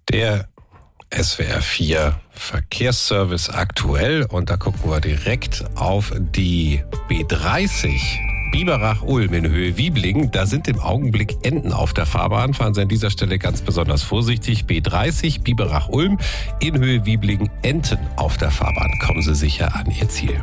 Der SWR 4 Verkehrsservice aktuell, und da gucken wir direkt auf die B30 Biberach-Ulm in Höhe Wieblingen. Da sind im Augenblick Enten auf der Fahrbahn. Fahren Sie an dieser Stelle ganz besonders vorsichtig. B30 Biberach-Ulm in Höhe Wieblingen, Enten auf der Fahrbahn. Kommen Sie sicher an Ihr Ziel.